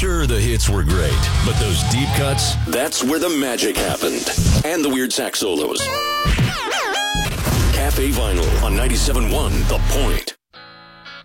Sure, the hits were great, but those deep cuts, that's where the magic happened. And the weird sax solos. Cafe Vinyl on 97.1 The Point.